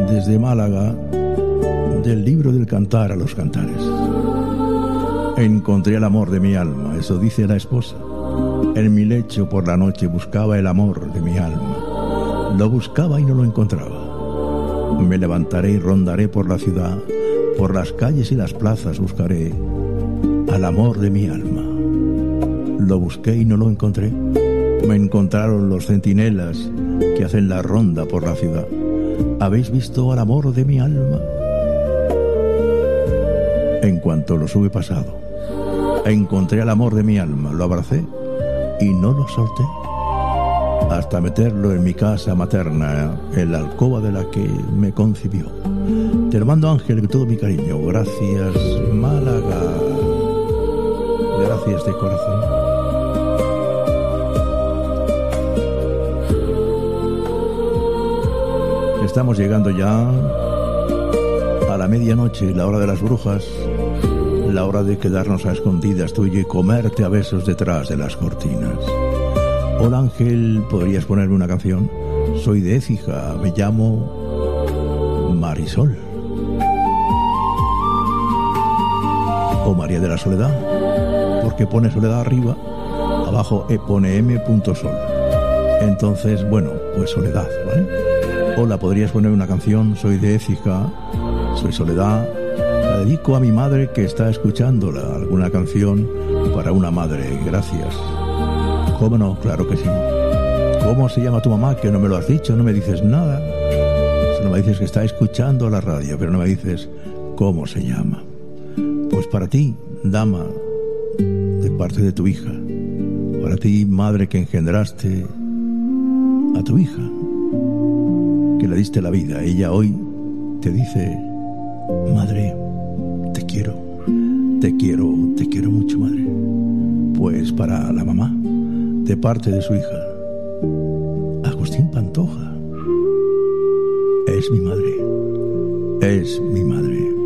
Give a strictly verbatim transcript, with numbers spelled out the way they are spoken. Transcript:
desde Málaga, del libro del cantar a los cantares. Encontré el amor de mi alma, eso dice la esposa. En mi lecho por la noche buscaba el amor de mi alma. Lo buscaba y no lo encontraba. Me levantaré y rondaré por la ciudad, por las calles y las plazas buscaré al amor de mi alma. Lo busqué y no lo encontré. Me encontraron los centinelas que hacen la ronda por la ciudad. ¿Habéis visto al amor de mi alma? En cuanto los hube pasado, encontré al amor de mi alma, lo abracé y no lo solté hasta meterlo en mi casa materna, en la alcoba de la que me concibió. Te lo mando, Ángel, con todo mi cariño. Gracias, Málaga. Gracias de corazón. Estamos llegando ya a la medianoche, la hora de las brujas, la hora de quedarnos a escondidas tú y yo y comerte a besos detrás de las cortinas. Hola, Ángel, ¿podrías ponerme una canción? Soy de Écija, me llamo Marisol. O María de la Soledad, porque pone Soledad arriba, abajo pone M. Sol. Entonces, bueno, pues Soledad, ¿vale? Hola, ¿podrías poner una canción? Soy de Écija, soy Soledad. La dedico a mi madre que está escuchándola. Alguna canción para una madre, gracias. ¿Cómo no? Claro que sí. ¿Cómo se llama tu mamá? Que no me lo has dicho, no me dices nada. Solo me dices que está escuchando la radio, pero no me dices cómo se llama. Pues para ti, dama, de parte de tu hija. Para ti, madre que engendraste a tu hija, que le diste la vida. Ella hoy te dice: madre, te quiero, te quiero, te quiero mucho, madre. Pues para la mamá, de parte de su hija, Agustín Pantoja. Es mi madre, es mi madre.